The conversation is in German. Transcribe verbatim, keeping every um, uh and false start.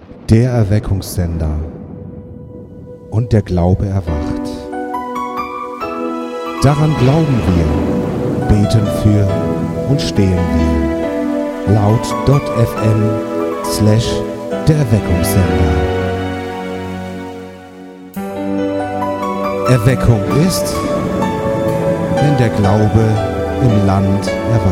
der Erweckungssender. Und der Glaube erwacht. Daran glauben wir, beten für und stehen wir. Laut.fm slash der Erweckungssender. Erweckung ist, wenn der Glaube im Land erwacht.